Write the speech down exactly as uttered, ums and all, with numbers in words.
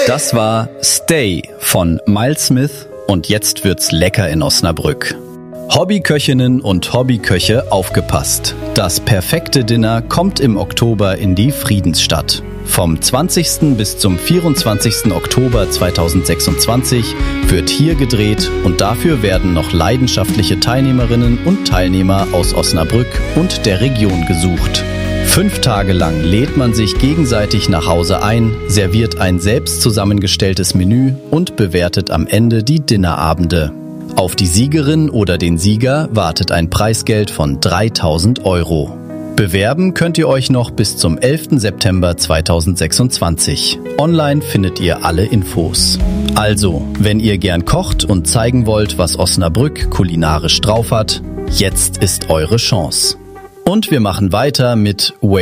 Das war Stay von Miles Smith und jetzt wird's lecker in Osnabrück. Hobbyköchinnen und Hobbyköche, aufgepasst. Das perfekte Dinner kommt im Oktober in die Friedensstadt. Vom zwanzigsten bis zum vierundzwanzigsten Oktober zweitausendsechsundzwanzig wird hier gedreht und dafür werden noch leidenschaftliche Teilnehmerinnen und Teilnehmer aus Osnabrück und der Region gesucht. Fünf Tage lang lädt man sich gegenseitig nach Hause ein, serviert ein selbst zusammengestelltes Menü und bewertet am Ende die Dinnerabende. Auf die Siegerin oder den Sieger wartet ein Preisgeld von dreitausend Euro. Bewerben könnt ihr euch noch bis zum elften September zweitausendsechsundzwanzig. Online findet ihr alle Infos. Also, wenn ihr gern kocht und zeigen wollt, was Osnabrück kulinarisch drauf hat, jetzt ist eure Chance. Und wir machen weiter mit